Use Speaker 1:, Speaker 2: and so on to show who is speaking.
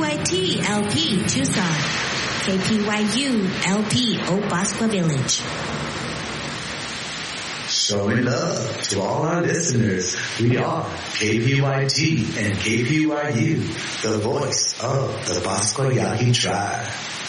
Speaker 1: KPYT LP Tucson, KPYU LP Obaspa Village.
Speaker 2: Showing love to all our listeners. We are KPYT and KPYU, the voice of the Bosco Yaqui tribe.